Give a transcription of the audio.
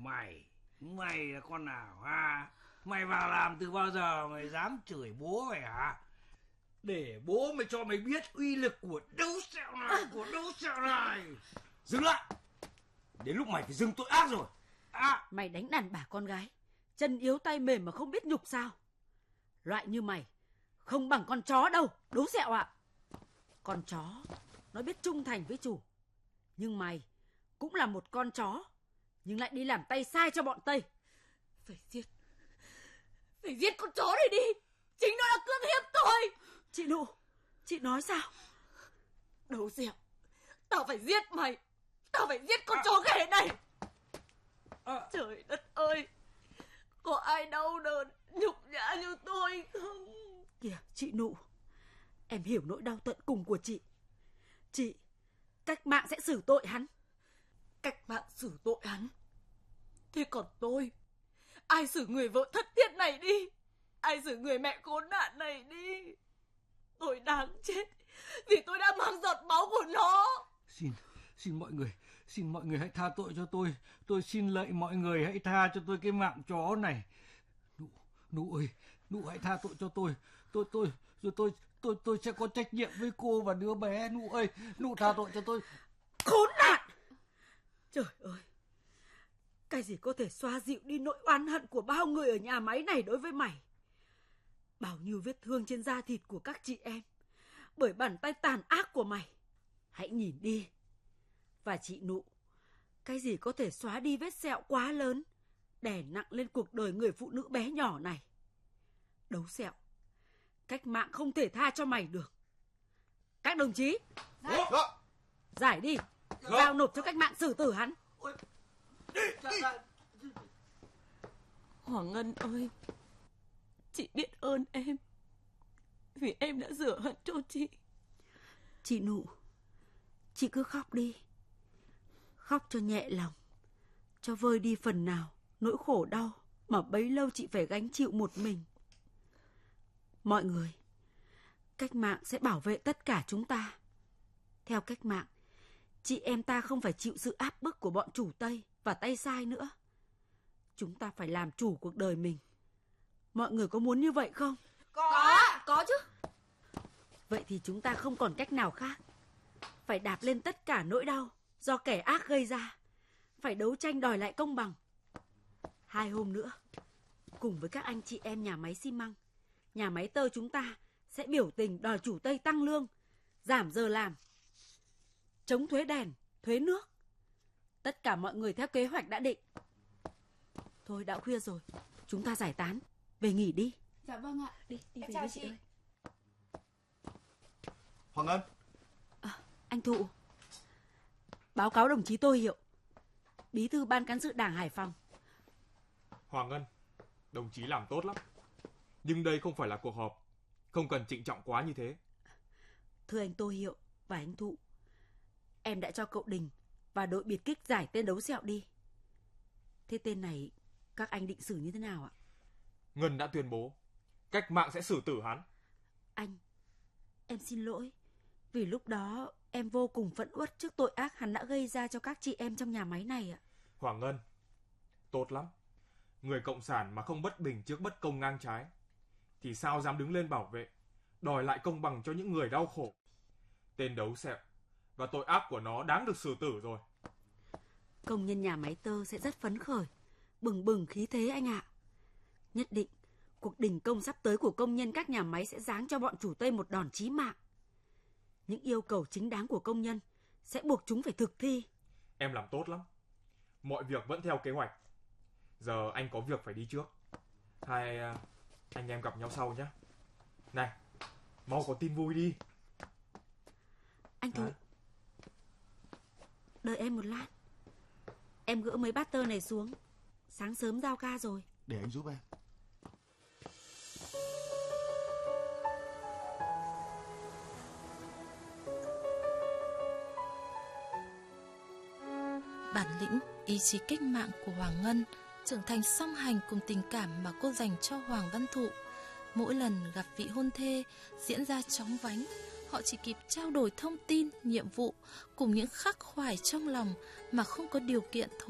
Mày là con nào hả? Mày vào làm từ bao giờ mày dám chửi bố mày hả? Để bố mày cho mày biết uy lực của đấu sẹo này. Dừng lại. Đến lúc mày phải dừng tội ác rồi. Mày đánh đàn bà con gái, chân yếu tay mềm mà không biết nhục sao? Loại như mày không bằng con chó đâu, Đấu Sẹo ạ. Con chó nó biết trung thành với chủ, nhưng mày cũng là một con chó, nhưng lại đi làm tay sai cho bọn Tây. Phải giết con chó này đi. Chính nó đã cưỡng hiếp tôi. Chị Nụ, chị nói sao? Đấu Sẹo, tao phải giết mày. Tao phải giết con chó ghẻ này. Trời đất ơi, có ai đau đớn nhục nhã như tôi không? Kìa chị Nụ, em hiểu nỗi đau tận cùng của chị. Chị, cách mạng sẽ xử tội hắn. Cách mạng xử tội hắn? Thế còn tôi, ai xử người vợ thất tiết này đi? Ai xử người mẹ khốn nạn này đi? Tôi đáng chết vì tôi đã mang giọt máu của nó. Xin mọi người hãy tha tội cho tôi. Tôi xin lạy mọi người hãy tha cho tôi cái mạng chó này. Nụ ơi, Nụ hãy tha tội cho tôi. Tôi sẽ có trách nhiệm với cô và đứa bé. Nụ ơi, Nụ tha tội cho tôi. Khốn nạn! Trời ơi, cái gì có thể xoa dịu đi nỗi oán hận của bao người ở nhà máy này đối với mày? Bao nhiêu vết thương trên da thịt của các chị em bởi bàn tay tàn ác của mày. Hãy nhìn đi. Và chị Nụ, cái gì có thể xóa đi vết sẹo quá lớn, đè nặng lên cuộc đời người phụ nữ bé nhỏ này? Đấu Sẹo, cách mạng không thể tha cho mày được. Các đồng chí, giải đi, giao nộp cho cách mạng xử tử hắn. Hoàng Ngân ơi, chị biết ơn em vì em đã rửa hận cho chị. Chị Nụ, chị cứ khóc đi. Khóc cho nhẹ lòng, cho vơi đi phần nào nỗi khổ đau mà bấy lâu chị phải gánh chịu một mình. Mọi người, cách mạng sẽ bảo vệ tất cả chúng ta. Theo cách mạng, chị em ta không phải chịu sự áp bức của bọn chủ Tây và tay sai nữa. Chúng ta phải làm chủ cuộc đời mình. Mọi người có muốn như vậy không? Có chứ. Vậy thì chúng ta không còn cách nào khác. Phải đạp lên tất cả nỗi đau do kẻ ác gây ra. Phải đấu tranh đòi lại công bằng. 2 hôm nữa, cùng với các anh chị em nhà máy xi măng, nhà máy tơ chúng ta sẽ biểu tình đòi chủ Tây tăng lương, giảm giờ làm, chống thuế đèn, thuế nước. Tất cả mọi người theo kế hoạch đã định. Thôi đã khuya rồi, chúng ta giải tán, về nghỉ đi. Dạ vâng ạ. Đi về chào với chị ơi. Hoàng Ngân. Anh Thụ, báo cáo đồng chí Tô Hiệu, bí thư ban cán sự Đảng Hải Phòng. Hoàng Ngân, đồng chí làm tốt lắm. Nhưng đây không phải là cuộc họp, không cần trịnh trọng quá như thế. Thưa anh Tô Hiệu và anh Thụ, em đã cho cậu Đình và đội biệt kích giải tên Đấu Sẹo đi. Thế tên này các anh định xử như thế nào ạ? Ngân đã tuyên bố cách mạng sẽ xử tử hắn. Anh, em xin lỗi. Vì lúc đó em vô cùng phẫn uất trước tội ác hắn đã gây ra cho các chị em trong nhà máy này ạ. Hoàng Ngân, tốt lắm. Người cộng sản mà không bất bình trước bất công ngang trái thì sao dám đứng lên bảo vệ, đòi lại công bằng cho những người đau khổ. Tên Đấu Sẹo và tội ác của nó đáng được xử tử rồi. Công nhân nhà máy tơ sẽ rất phấn khởi, bừng bừng khí thế anh ạ. Nhất định cuộc đình công sắp tới của công nhân các nhà máy sẽ giáng cho bọn chủ Tây một đòn chí mạng. Những yêu cầu chính đáng của công nhân sẽ buộc chúng phải thực thi. Em làm tốt lắm. Mọi việc vẫn theo kế hoạch. Giờ anh có việc phải đi trước. Hai anh em gặp nhau sau nhé. Này, mau có tin vui đi. Anh Thụ, đợi em một lát. Em gỡ mấy bát tơ này xuống. Sáng sớm giao ca rồi. Để anh giúp em. Bản lĩnh, ý chí cách mạng của Hoàng Ngân trưởng thành song hành cùng tình cảm mà cô dành cho Hoàng Văn Thụ. Mỗi lần gặp vị hôn thê diễn ra chóng vánh, họ chỉ kịp trao đổi thông tin, nhiệm vụ cùng những khắc khoải trong lòng mà không có điều kiện thôi.